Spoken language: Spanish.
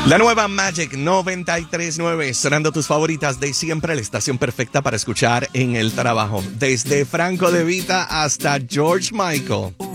La nueva Magic 93.9, sonando tus favoritas de siempre, la estación perfecta para escuchar en el trabajo. Desde Franco De Vita hasta George Michael.